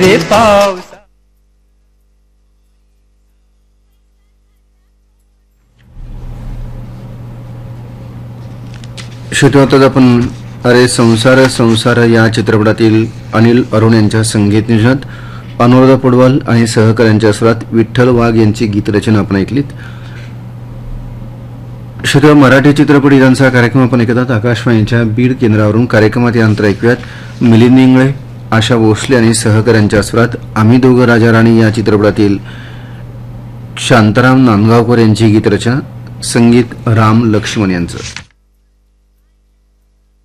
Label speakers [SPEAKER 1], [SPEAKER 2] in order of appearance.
[SPEAKER 1] रे पावसा
[SPEAKER 2] श्रोत्यात आपण अरे संसार संसार या चित्रपटातील अनिल अरुण यांच्या संगीत नियोजनात अनुराधा पौडवाल आणि सहकाऱ्यांच्या स्वरात विठ्ठल वाघ यांची गीतरचना आपण ऐकलीत. श्रोत्या, मराठी चित्रपट गीतांचा कार्यक्रम आपण ऐकतात आकाशवाणीच्या बीड केंद्रावरून. कार्यक्रमात यानंतर ऐकूयात मिलिंद इंगळे, आशा भोसले आणि सहकाऱ्यांच्या स्वरात आम्ही दोघं राजा राणी या चित्रपटातील शांताराम नांदगावकर यांची गीतरचना, संगीत राम लक्ष्मण यांचं.